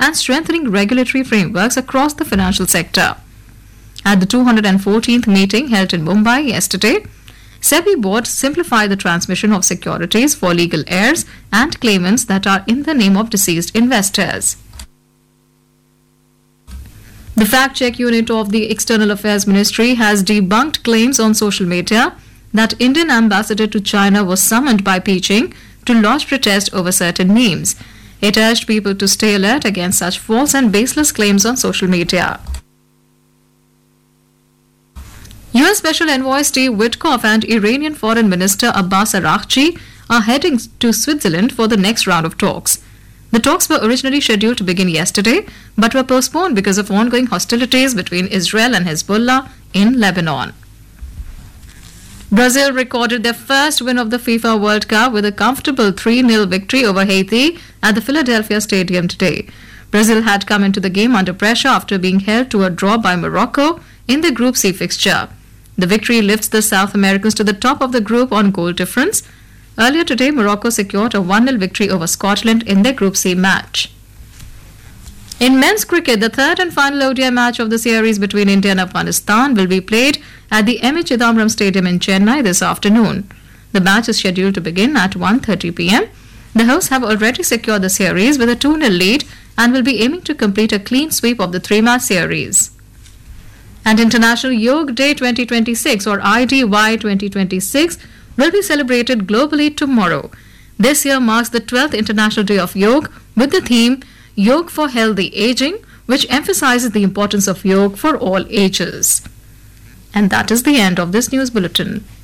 and strengthening regulatory frameworks across the financial sector. At the 214th meeting held in Mumbai yesterday, SEBI board simplified the transmission of securities for legal heirs and claimants that are in the name of deceased investors. The fact-check unit of the External Affairs Ministry has debunked claims on social media that Indian ambassador to China was summoned by Beijing to lodge protest over certain memes. It urged people to stay alert against such false and baseless claims on social media. US Special Envoy Steve Witkoff and Iranian Foreign Minister Abbas Araghchi are heading to Switzerland for the next round of talks. The talks were originally scheduled to begin yesterday, but were postponed because of ongoing hostilities between Israel and Hezbollah in Lebanon. Brazil recorded their first win of the FIFA World Cup with a comfortable 3-0 victory over Haiti at the Philadelphia Stadium today. Brazil had come into the game under pressure after being held to a draw by Morocco in the Group C fixture. The victory lifts the South Americans to the top of the group on goal difference. Earlier today, Morocco secured a 1-0 victory over Scotland in their Group C match. In men's cricket, the third and final ODI match of the series between India and Afghanistan will be played at the M.A. Chidambaram Stadium in Chennai this afternoon. The match is scheduled to begin at 1:30 p.m. The hosts have already secured the series with a 2-0 lead and will be aiming to complete a clean sweep of the three-match series. And International Yoga Day 2026 or IDY 2026 will be celebrated globally tomorrow. This year marks the 12th International Day of Yoga with the theme Yoga for Healthy Aging, which emphasizes the importance of yoga for all ages. And that is the end of this news bulletin.